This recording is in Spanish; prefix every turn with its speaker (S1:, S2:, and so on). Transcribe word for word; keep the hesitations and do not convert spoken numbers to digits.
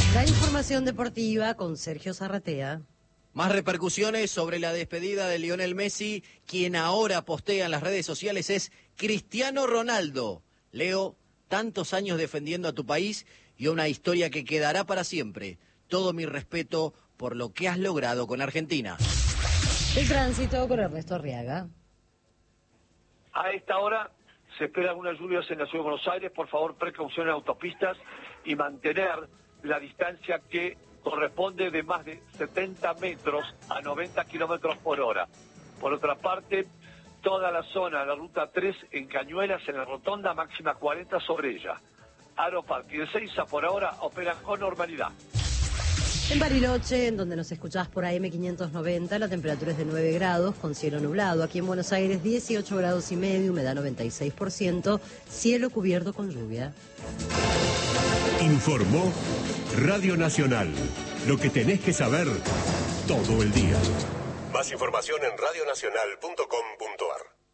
S1: La información deportiva con Sergio Zarratea.
S2: Más repercusiones sobre la despedida de Lionel Messi, quien ahora postea en las redes sociales es Cristiano Ronaldo. Leo, tantos años defendiendo a tu país y una historia que quedará para siempre. Todo mi respeto por lo que has logrado con Argentina.
S1: El tránsito con Ernesto Arriaga.
S3: A esta hora se esperan unas lluvias en la Ciudad de Buenos Aires. Por favor, precaución en autopistas y mantener la distancia que corresponde de más de setenta metros a noventa kilómetros por hora. Por otra parte, toda la zona de la ruta tres en Cañuelas, en la rotonda, máxima cuarenta sobre ella. Aeroparque y Ezeiza por ahora operan con normalidad.
S1: En Bariloche, en donde nos escuchás por A M quinientos noventa, la temperatura es de nueve grados, con cielo nublado. Aquí en Buenos Aires, dieciocho grados y medio, humedad noventa y seis por ciento, cielo cubierto con lluvia.
S4: Informó Radio Nacional. Lo que tenés que saber todo el día. Más información en radionacional punto com punto ar.